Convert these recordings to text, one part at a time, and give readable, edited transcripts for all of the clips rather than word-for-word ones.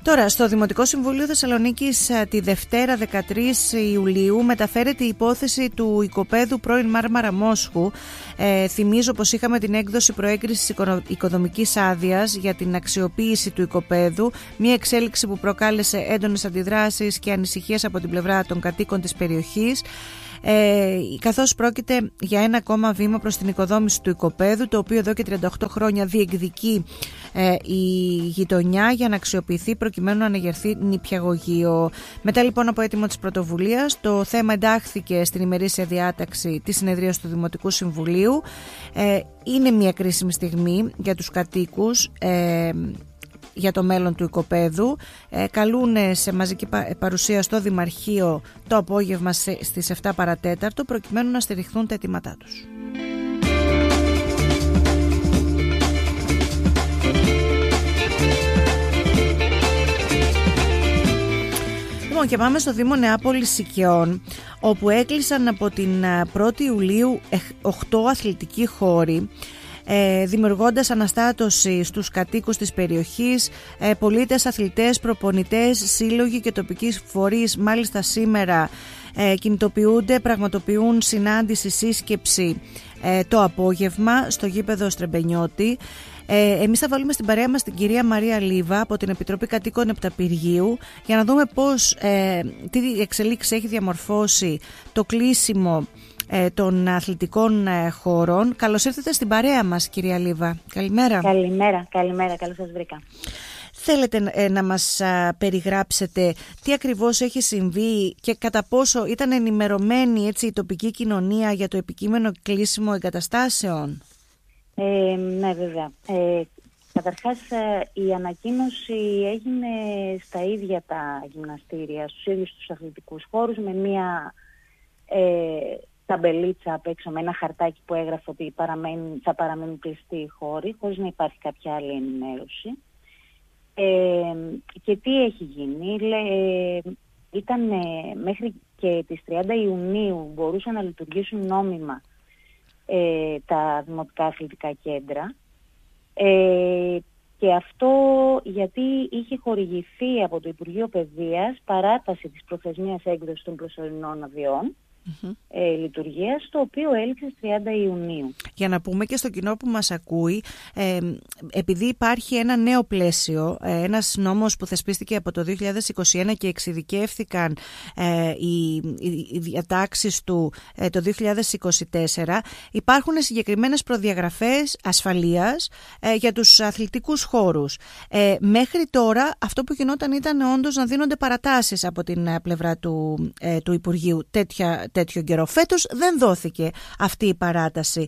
Τώρα, στο Δημοτικό Συμβούλιο Θεσσαλονίκης τη Δευτέρα 13 Ιουλίου μεταφέρεται η υπόθεση του οικοπαίδου πρώην Μάρμαρα Μόσχου. Θυμίζω πως είχαμε την έκδοση προέγκρισης οικοδομικής άδειας για την αξιοποίηση του οικοπαίδου, μια εξέλιξη που προκάλεσε έντονες αντιδράσεις και ανησυχίες από την πλευρά των κατοίκων της περιοχής, καθώς πρόκειται για ένα ακόμα βήμα προς την οικοδόμηση του οικοπαίδου, το οποίο εδώ και 38 χρόνια διεκδικεί η γειτονιά για να αξιοποιηθεί προκειμένου να ανεγερθεί νηπιαγωγείο. Μετά λοιπόν από αίτημο της πρωτοβουλίας, το θέμα εντάχθηκε στην ημερήσια διάταξη της συνεδρίας του Δημοτικού Συμβουλίου. Είναι μια κρίσιμη στιγμή για τους κατοίκους για το μέλλον του οικοπαίδου. Καλούν σε μαζική παρουσία στο Δημαρχείο το απόγευμα στις 7 παρατέταρτο προκειμένου να στηριχθούν τα αιτήματά τους. Και πάμε στο Δήμο Νεάπολης Σικαιών, όπου έκλεισαν από την 1η Ιουλίου 8 αθλητικοί χώροι, δημιουργώντας αναστάτωση στους κατοίκους της περιοχής. Πολίτες, αθλητές, προπονητές, σύλλογοι και τοπικοί φορείς μάλιστα σήμερα κινητοποιούνται, πραγματοποιούν συνάντηση, σύσκεψη το απόγευμα στο γήπεδο Στρεμπενιώτη. Εμείς θα βάλουμε στην παρέα μας την κυρία Μαρία Λίβα από την Επιτροπή Κατοίκων Επταπηργίου για να δούμε τι εξελίξεις έχει διαμορφώσει το κλείσιμο των αθλητικών χώρων. Καλώς ήρθατε στην παρέα μας, κυρία Λίβα. Καλημέρα. Καλημέρα, καλώς σας βρήκα. Θέλετε να μας περιγράψετε τι ακριβώς έχει συμβεί και κατά πόσο ήταν ενημερωμένη η τοπική κοινωνία για το επικείμενο κλείσιμο εγκαταστάσεων? Ναι, βέβαια. Καταρχάς, η ανακοίνωση έγινε στα ίδια τα γυμναστήρια, στους ίδιους τους αθλητικούς χώρους, με μία ταμπελίτσα απ' έξω, με ένα χαρτάκι που έγραφε ότι θα παραμένουν κλειστοί οι χώροι, χωρίς να υπάρχει κάποια άλλη ενημέρωση. Και τι έχει γίνει? Ήταν μέχρι και τις 30 Ιουνίου μπορούσαν να λειτουργήσουν νόμιμα τα δημοτικά αθλητικά κέντρα, και αυτό γιατί είχε χορηγηθεί από το Υπουργείο Παιδείας παράταση της προθεσμίας έκδοσης των προσωρινών αδειών λειτουργίας, το οποίο έληξε στις 30 Ιουνίου. Για να πούμε και στο κοινό που μας ακούει, επειδή υπάρχει ένα νέο πλαίσιο, ένας νόμος που θεσπίστηκε από το 2021 και εξειδικεύθηκαν οι διατάξεις του το 2024, υπάρχουν συγκεκριμένες προδιαγραφές ασφαλείας για τους αθλητικούς χώρους. Μέχρι τώρα αυτό που γινόταν ήταν όντως να δίνονται παρατάσεις από την πλευρά του Υπουργείου τέτοιο καιρό. Φέτος δεν δόθηκε αυτή η παράταση.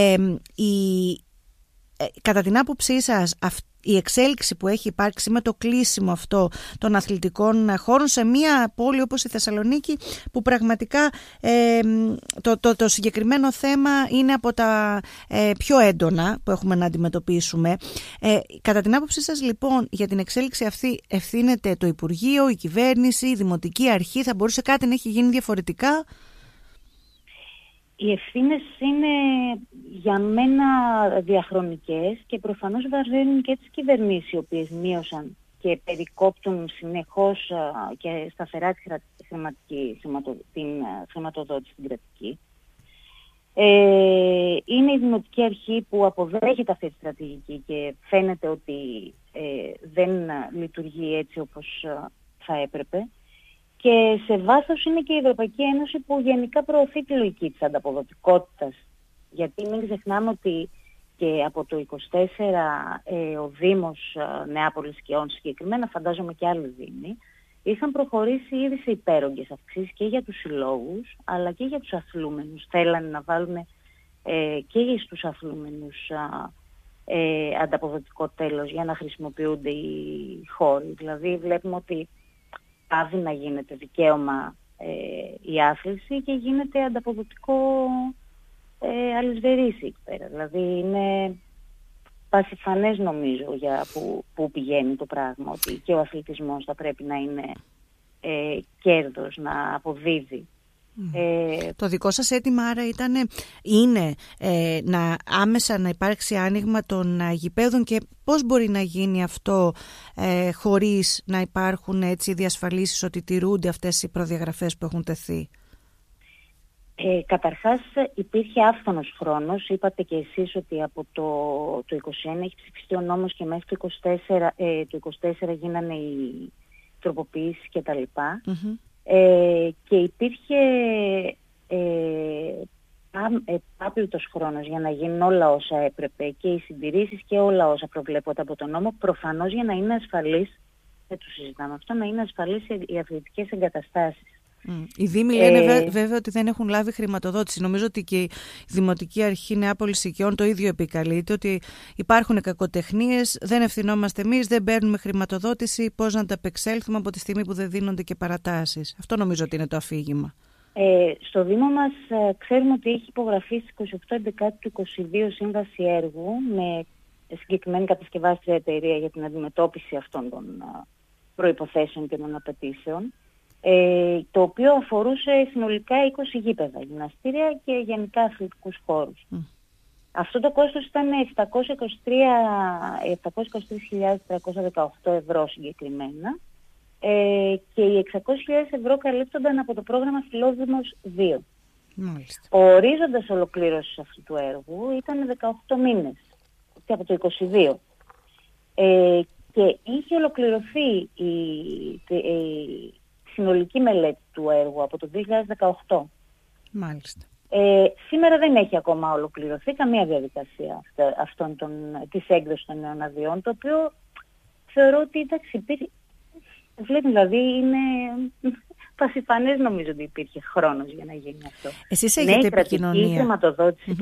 Κατά την άποψή σας, η εξέλιξη που έχει υπάρξει με το κλείσιμο αυτό των αθλητικών χώρων σε μια πόλη όπως η Θεσσαλονίκη, που πραγματικά το συγκεκριμένο θέμα είναι από τα πιο έντονα που έχουμε να αντιμετωπίσουμε. Κατά την άποψή σας λοιπόν, για την εξέλιξη αυτή ευθύνεται το Υπουργείο, η κυβέρνηση, η Δημοτική Αρχή? Θα μπορούσε κάτι να έχει γίνει διαφορετικά? Οι ευθύνες είναι για μένα διαχρονικές και προφανώς βαρύνουν και τις κυβερνήσεις, οι οποίες μείωσαν και περικόπτουν συνεχώς και σταθερά την χρηματοδότηση την κρατική. Είναι η Δημοτική Αρχή που αποδέχεται αυτή τη στρατηγική και φαίνεται ότι δεν λειτουργεί έτσι όπως θα έπρεπε. Και σε βάθος είναι και η Ευρωπαϊκή Ένωση που γενικά προωθεί τη λογική της ανταποδοτικότητας. Γιατί μην ξεχνάμε ότι και από το 24 ο Δήμος Νεάπολης Σικαιών συγκεκριμένα, φαντάζομαι και άλλοι δήμοι, είχαν προχωρήσει ήδη σε υπέρογγες αυξήσεις και για τους συλλόγους αλλά και για τους αθλούμενους. Θέλανε να βάλουν και στους αθλούμενους ανταποδοτικό τέλος για να χρησιμοποιούνται οι χώροι. Δηλαδή βλέπουμε ότι πάβει να γίνεται δικαίωμα η άθληση και γίνεται ανταποδοτικό αλυσβερίσι εκεί πέρα. Δηλαδή είναι πασιφανές νομίζω για που πηγαίνει το πράγμα, ότι και ο αθλητισμός θα πρέπει να είναι κέρδος, να αποδίδει Το δικό σας αίτημα άρα είναι άμεσα να υπάρξει άνοιγμα των γηπέδων, και πώς μπορεί να γίνει αυτό χωρίς να υπάρχουν έτσι διασφαλίσεις ότι τηρούνται αυτές οι προδιαγραφές που έχουν τεθεί? Καταρχάς υπήρχε άφθονος χρόνος. Είπατε και εσείς ότι από το 21 έχει ψηφιστεί ο νόμος και μέχρι το 24 γίνανε οι τροποποιήσεις κτλ. Και υπήρχε άπλητος χρόνος για να γίνουν όλα όσα έπρεπε, και οι συντηρήσεις και όλα όσα προβλέπονται από τον νόμο, προφανώς για να είναι ασφαλής, δεν το συζητάμε αυτό, να είναι ασφαλής οι αθλητικές εγκαταστάσεις. Οι Δήμοι λένε βέβαια ότι δεν έχουν λάβει χρηματοδότηση. Νομίζω ότι και η Δημοτική Αρχή Νεάπολης Οικειών το ίδιο επικαλείται, ότι υπάρχουν κακοτεχνίες, δεν ευθυνόμαστε εμείς, δεν παίρνουμε χρηματοδότηση, πώς να τα απεξέλθουμε από τη στιγμή που δεν δίνονται και παρατάσεις. Αυτό νομίζω ότι είναι το αφήγημα. Στο Δήμο μας ξέρουμε ότι έχει υπογραφεί στις 28 του 22 σύμβαση έργου με συγκεκριμένη κατασκευάστρια εταιρεία για την αντιμετώπιση αυτών των προϋποθέσεων και των απαιτήσεων, το οποίο αφορούσε συνολικά 20 γήπεδα, γυμναστήρια και γενικά αθλητικούς χώρους. Αυτό το κόστος ήταν 723.318 ευρώ συγκεκριμένα, και οι 600.000 ευρώ καλύπτονταν από το πρόγραμμα Φιλόδημος 2. Μάλιστα. Ο ορίζοντας ολοκλήρωσης αυτού του έργου ήταν 18 μήνες, από το 22. Και είχε ολοκληρωθεί η συνολική μελέτη του έργου από το 2018. Μάλιστα. Σήμερα δεν έχει ακόμα ολοκληρωθεί καμία διαδικασία της έκδοσης των νέων αδειών, το οποίο θεωρώ ότι βλέπει, δηλαδή είναι πασιφανές, νομίζω ότι υπήρχε χρόνος για να γίνει αυτό. Εσείς έχετε επικοινωνία? Η χρηματοδότηση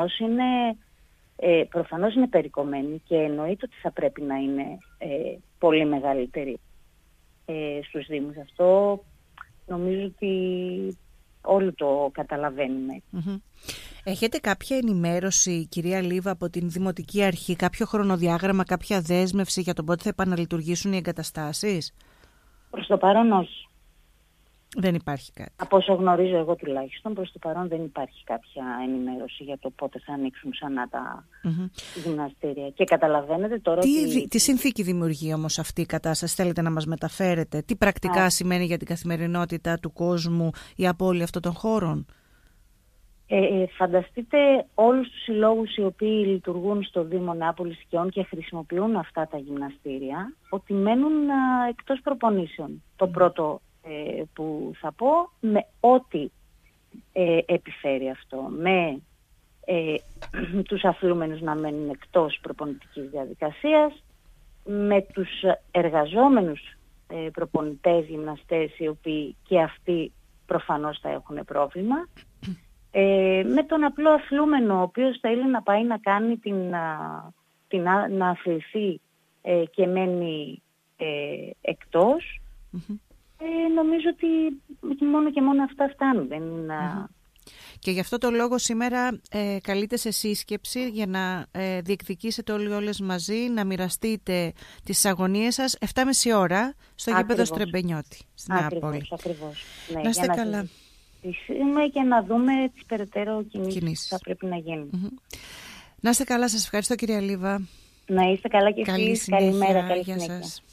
προφανώς είναι περικομμένη, και εννοείται ότι θα πρέπει να είναι πολύ μεγαλύτερη στους Δήμους. Αυτό νομίζω ότι όλοι το καταλαβαίνουμε. Έχετε κάποια ενημέρωση, κυρία Λίβα, από την Δημοτική Αρχή, κάποιο χρονοδιάγραμμα, κάποια δέσμευση για το πότε θα επαναλειτουργήσουν οι εγκαταστάσεις? Προς το παρόν όχι. Δεν υπάρχει κάτι. Από όσο γνωρίζω εγώ τουλάχιστον, προς το παρόν δεν υπάρχει κάποια ενημέρωση για το πότε θα ανοίξουν ξανά τα γυμναστήρια. Και καταλαβαίνετε τώρα τι συνθήκη δημιουργεί όμως αυτή η κατάσταση, θέλετε να μας μεταφέρετε? Τι πρακτικά σημαίνει για την καθημερινότητα του κόσμου η απώλεια αυτών των χώρων? Φανταστείτε όλους τους συλλόγους οι οποίοι λειτουργούν στο Δήμο Νεάπολης Οικειών και χρησιμοποιούν αυτά τα γυμναστήρια, ότι μένουν εκτός προπονήσεων. Το πρώτο που θα πω, με ό,τι επιφέρει αυτό, με τους αθλούμενους να μένουν εκτός προπονητικής διαδικασίας, με τους εργαζόμενους προπονητές, γυμναστές, οι οποίοι και αυτοί προφανώς θα έχουν πρόβλημα, με τον απλό αθλούμενο, ο οποίος θέλει να πάει να κάνει να αθληθεί και μένει εκτός. Νομίζω ότι μόνο και μόνο αυτά φτάνουν. Και γι' αυτό το λόγο σήμερα καλείτε σε σύσκεψη για να διεκδικήσετε όλες μαζί, να μοιραστείτε τις αγωνίες σας 7.30 ώρα στο γήπεδο Στρεμπενιώτη στην Νεάπολη. Ακριβώς. Ναι, να είστε καλά. Και να δούμε τις περαιτέρω κινήσεις που θα πρέπει να γίνουν. Να είστε καλά, σας ευχαριστώ κυρία Λίβα. Να είστε καλά και εσείς. Καλημέρα, καλή συνέχεια. Σας.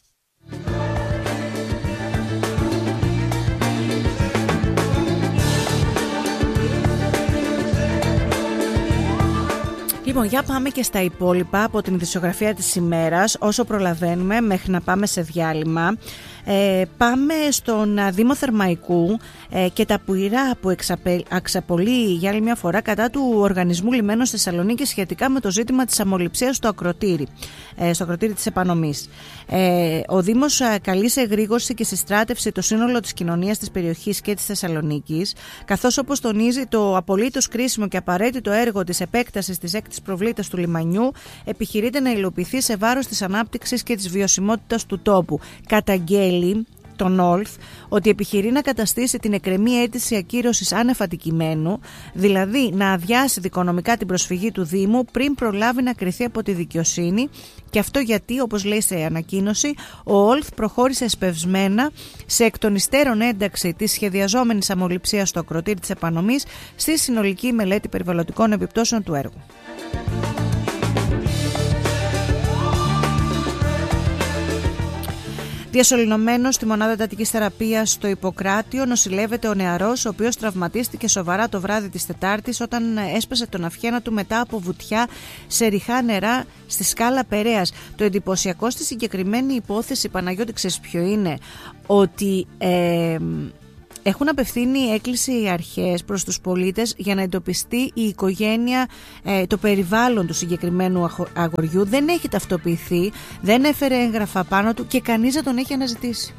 Λοιπόν, για πάμε και στα υπόλοιπα από την ειδησιογραφία της ημέρας, όσο προλαβαίνουμε μέχρι να πάμε σε διάλειμμα. Πάμε στον Δήμο Θερμαϊκού και τα πουηρά που εξαπολύει για άλλη μια φορά κατά του Οργανισμού Λιμένων στη Θεσσαλονίκη σχετικά με το ζήτημα της αμμολυψίας στο ακροτήρι της Επανομής. Ο Δήμος καλεί σε εγρήγορση και συστράτευση το σύνολο της κοινωνίας της περιοχής και της Θεσσαλονίκης, καθώς, όπως τονίζει, το απολύτως κρίσιμο και απαραίτητο έργο της επέκτασης της έκτης προβλήτας του λιμανιού επιχειρείται να υλοποιηθεί σε βάρος της ανάπτυξης και της βιωσιμότητας του τόπου. Καταγγέλει τον Όλθ, ότι επιχειρεί να καταστήσει την εκκρεμή αίτηση ακύρωσης άνευ αντικειμένου, δηλαδή να αδειάσει δικονομικά την προσφυγή του Δήμου πριν προλάβει να κριθεί από τη δικαιοσύνη, και αυτό γιατί, όπως λέει σε ανακοίνωση, ο Όλθ προχώρησε εσπευσμένα σε εκ των υστέρων ένταξη της σχεδιαζόμενης αμμοληψίας στο ακροτήρι της επανομής στη συνολική μελέτη περιβαλλοντικών επιπτώσεων του έργου. Διασωληνωμένος στη μονάδα εντατικής θεραπείας στο Ιπποκράτιο νοσηλεύεται ο νεαρός, ο οποίος τραυματίστηκε σοβαρά το βράδυ της Τετάρτης όταν έσπασε τον αυχένα του μετά από βουτιά σε ριχά νερά στη Σκάλα Περαίας. Το εντυπωσιακό στη συγκεκριμένη υπόθεση, Παναγιώτη, ξέρεις ποιο είναι? Ότι έχουν απευθύνει έκκληση οι αρχές προς τους πολίτες για να εντοπιστεί η οικογένεια, το περιβάλλον του συγκεκριμένου αγοριού. Δεν έχει ταυτοποιηθεί, δεν έφερε έγγραφα πάνω του και κανείς δεν τον έχει αναζητήσει.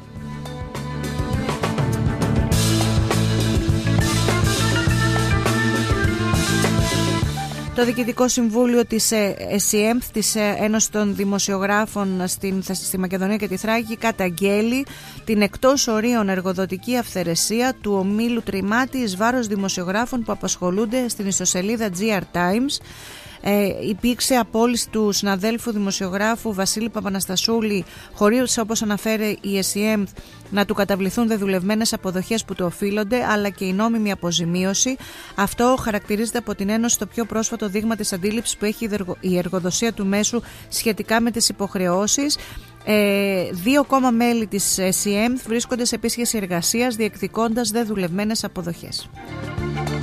Το Διοικητικό Συμβούλιο της ΕΣΥΕΜΘ, της Ένωσης των Δημοσιογράφων στη Μακεδονία και τη Θράκη, καταγγέλει την εκτός ορίων εργοδοτική αυθαιρεσία του ομίλου Τριμάτη εις βάρος δημοσιογράφων που απασχολούνται στην ιστοσελίδα GR Times. Υπήρξε απόλυση του συναδέλφου δημοσιογράφου Βασίλη Παπαναστασούλη, χωρίς, όπως αναφέρει η ΕΣΥΕΜ, να του καταβληθούν δεδουλευμένες αποδοχές που του οφείλονται, αλλά και η νόμιμη αποζημίωση. Αυτό χαρακτηρίζεται από την Ένωση το πιο πρόσφατο δείγμα της αντίληψης που έχει η εργοδοσία του μέσου σχετικά με τις υποχρεώσεις. 2 ακόμα μέλη της ΕΣΥΕΜ βρίσκονται σε επίσκεψη εργασίας διεκδικώντας δεδουλευμένες αποδοχές.